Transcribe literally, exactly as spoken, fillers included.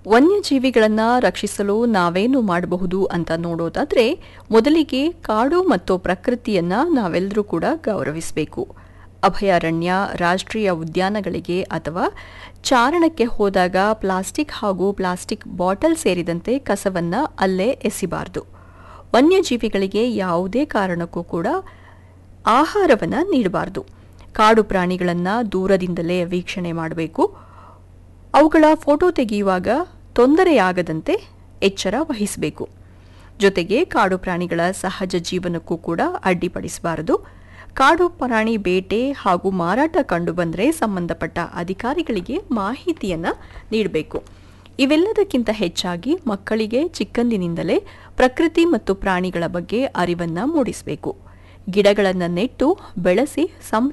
ವನ್ಯಜೀವಿಗಳನ್ನು ರಕ್ಷಿಸಲು ನಾವೇನು ಮಾಡಬಹುದು ಅಂತ ನೋಡೋದಾದ್ರೆ ಮೊದಲಿಗೆ ಕಾಡು ಮತ್ತು ಪ್ರಕೃತಿಯನ್ನ ನಾವೆಲ್ಲರೂ ಕೂಡ ಗೌರವಿಸಬೇಕು. ಅಭಯಾರಣ್ಯ, ರಾಷ್ಟ್ರೀಯ ಉದ್ಯಾನಗಳಿಗೆ ಅಥವಾ ಚಾರಣಕ್ಕೆ ಹೋದಾಗ ಪ್ಲಾಸ್ಟಿಕ್ ಹಾಗೂ ಪ್ಲಾಸ್ಟಿಕ್ ಬಾಟಲ್ ಸೇರಿದಂತೆ ಕಸವನ್ನ ಅಲ್ಲೇ ಎಸಿಬಾರದು. ವನ್ಯಜೀವಿಗಳಿಗೆ ಯಾವುದೇ ಕಾರಣಕ್ಕೂ ಕೂಡ ಆಹಾರವನ್ನು ನೀಡಬಾರದು. ಕಾಡು ಪ್ರಾಣಿಗಳನ್ನು ದೂರದಿಂದಲೇ ವೀಕ್ಷಣೆ ಮಾಡಬೇಕು. ಅವುಗಳ ಫೋಟೋ ತೆಗೆಯುವಾಗ ತೊಂದರೆಯಾಗದಂತೆ ಎಚ್ಚರ ವಹಿಸಬೇಕು. ಜೊತೆಗೆ ಕಾಡು ಪ್ರಾಣಿಗಳ ಸಹಜ ಜೀವನಕ್ಕೂ ಕೂಡ ಅಡ್ಡಿಪಡಿಸಬಾರದು. ಕಾಡು ಪ್ರಾಣಿ ಬೇಟೆ ಹಾಗೂ ಮಾರಾಟ ಕಂಡುಬಂದರೆ ಸಂಬಂಧಪಟ್ಟ ಅಧಿಕಾರಿಗಳಿಗೆ ಮಾಹಿತಿಯನ್ನು ನೀಡಬೇಕು. ಇವೆಲ್ಲದಕ್ಕಿಂತ ಹೆಚ್ಚಾಗಿ ಮಕ್ಕಳಿಗೆ ಚಿಕ್ಕಂದಿನಿಂದಲೇ ಪ್ರಕೃತಿ ಮತ್ತು ಪ್ರಾಣಿಗಳ ಬಗ್ಗೆ ಅರಿವನ್ನು ಮೂಡಿಸಬೇಕು. ಗಿಡಗಳನ್ನು ನೆಟ್ಟು ಬೆಳೆಸಿ ಸಂರಕ್ಷಣೆ